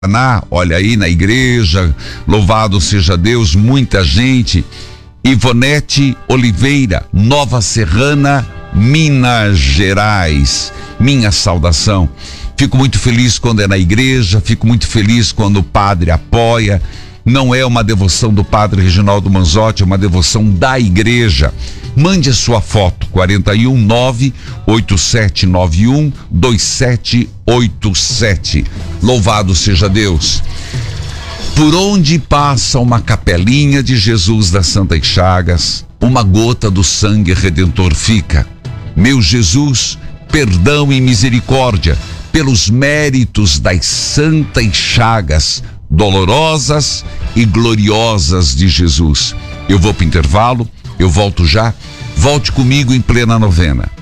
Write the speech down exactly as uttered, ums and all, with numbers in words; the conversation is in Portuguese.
olha aí na igreja, louvado seja Deus, muita gente. Ivonete Oliveira, Nova Serrana, Minas Gerais, minha saudação. Fico muito feliz quando é na igreja, fico muito feliz quando o padre apoia. Não é uma devoção do padre Reginaldo Manzotti, é uma devoção da igreja. Mande a sua foto, quarenta e um, nove oito sete nove um, dois sete oito sete. Louvado seja Deus. Por onde passa uma capelinha de Jesus das Santas Chagas, uma gota do sangue redentor fica. Meu Jesus, perdão e misericórdia, pelos méritos das Santas Chagas, dolorosas e gloriosas de Jesus. Eu vou para o intervalo, eu volto já. Volte comigo em plena novena.